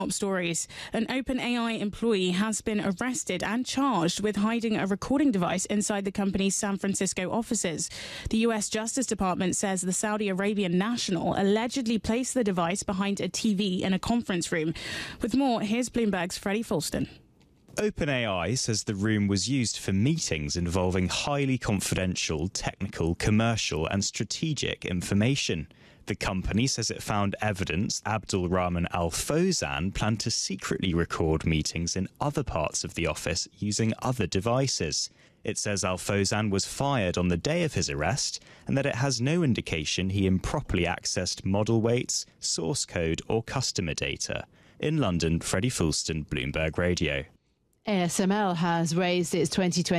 Top stories. An OpenAI employee has been arrested and charged with hiding a recording device inside the company's San Francisco offices. The U.S. Justice Department says the Saudi Arabian national allegedly placed the device behind a TV in a conference room. With more, here's Bloomberg's Freddie Fulston. OpenAI says the room was used for meetings involving highly confidential, technical, commercial and strategic information. The company says it found evidence Abdul Rahman Al Fawzan planned to secretly record meetings in other parts of the office using other devices. It says Al Fawzan was fired on the day of his arrest and that it has no indication he improperly accessed model weights, source code or customer data. In London, Freddie Fulston, Bloomberg Radio. ASML has raised its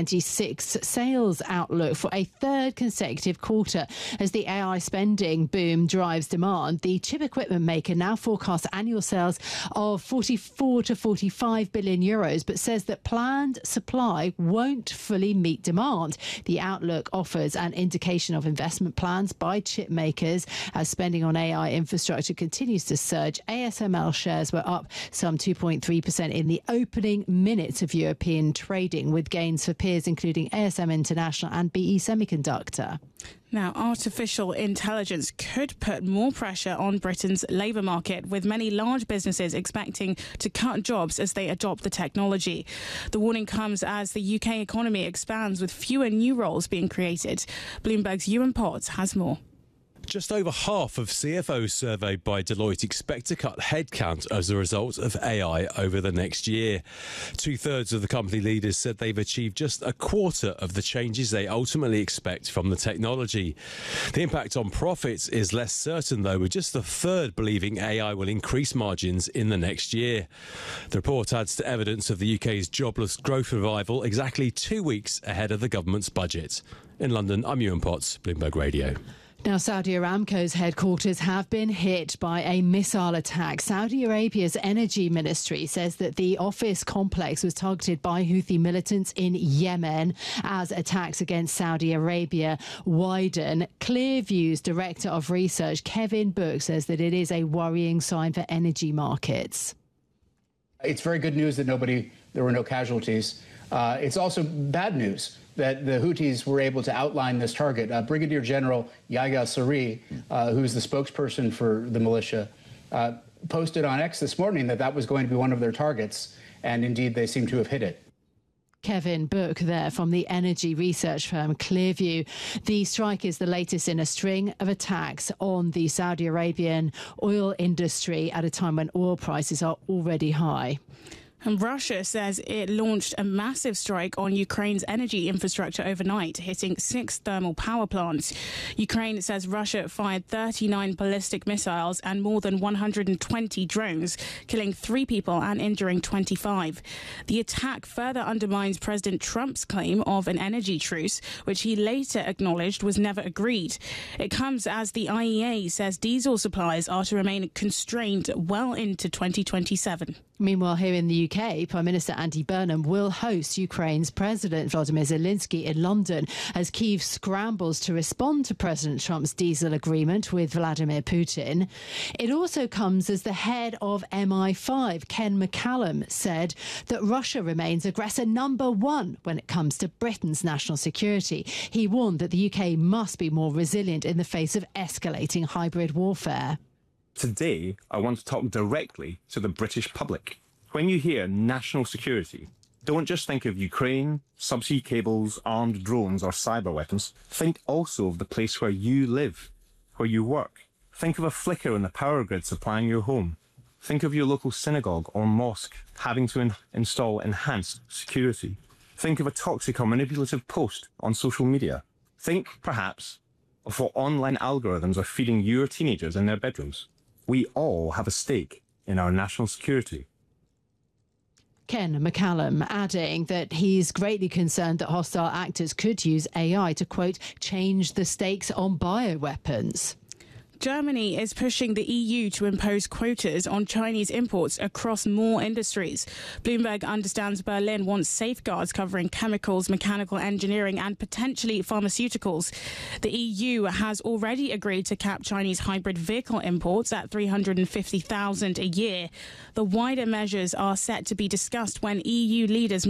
2026 sales outlook for a third consecutive quarter as the AI spending boom drives demand. The chip equipment maker now forecasts annual sales of 44 to 45 billion euros, but says that planned supply won't fully meet demand. The outlook offers an indication of investment plans by chip makers as spending on AI infrastructure continues to surge. ASML shares were up some 2.3% in the opening minutes of European trading, with gains for peers including ASM International and BE Semiconductor. Now, artificial intelligence could put more pressure on Britain's labour market, with many large businesses expecting to cut jobs as they adopt the technology. The warning comes as the UK economy expands, with fewer new roles being created. Bloomberg's Ewan Potts has more. Just over half of CFOs surveyed by Deloitte expect to cut headcount as a result of AI over the next year. 2/3 of the company leaders said they've achieved just a quarter of the changes they ultimately expect from the technology. The impact on profits is less certain, though, with just a third believing AI will increase margins in the next year. The report adds to evidence of the UK's jobless growth revival exactly 2 weeks ahead of the government's budget. In London, I'm Ewan Potts, Bloomberg Radio. Now, Saudi Aramco's headquarters have been hit by a missile attack. Saudi Arabia's energy ministry says that the office complex was targeted by Houthi militants in Yemen as attacks against Saudi Arabia widen. Clearview's director of research, Kevin Book, says that it is a worrying sign for energy markets. It's very good news that there were no casualties. It's also bad news that the Houthis were able to outline this target. Brigadier General Yahya Saree, who's the spokesperson for the militia, posted on X this morning that was going to be one of their targets, and indeed they seem to have hit it. Kevin Book there from the energy research firm Clearview. The strike is the latest in a string of attacks on the Saudi Arabian oil industry at a time when oil prices are already high. And Russia says it launched a massive strike on Ukraine's energy infrastructure overnight, hitting 6 thermal power plants. Ukraine says Russia fired 39 ballistic missiles and more than 120 drones, killing 3 people and injuring 25. The attack further undermines President Trump's claim of an energy truce, which he later acknowledged was never agreed. It comes as the IEA says diesel supplies are to remain constrained well into 2027. Meanwhile, here in the UK, Prime Minister Andy Burnham will host Ukraine's President Volodymyr Zelensky in London as Kyiv scrambles to respond to President Trump's diesel agreement with Vladimir Putin. It also comes as the head of MI5, Ken McCallum, said that Russia remains aggressor number 1 when it comes to Britain's national security. He warned that the UK must be more resilient in the face of escalating hybrid warfare. Today, I want to talk directly to the British public. When you hear national security, don't just think of Ukraine, subsea cables, armed drones or cyber weapons. Think also of the place where you live, where you work. Think of a flicker in the power grid supplying your home. Think of your local synagogue or mosque having to install enhanced security. Think of a toxic or manipulative post on social media. Think, perhaps, of what online algorithms are feeding your teenagers in their bedrooms. We all have a stake in our national security. Ken McCallum adding that he's greatly concerned that hostile actors could use AI to, quote, change the stakes on bioweapons. Germany is pushing the EU to impose quotas on Chinese imports across more industries. Bloomberg understands Berlin wants safeguards covering chemicals, mechanical engineering and potentially pharmaceuticals. The EU has already agreed to cap Chinese hybrid vehicle imports at 350,000 a year. The wider measures are set to be discussed when EU leaders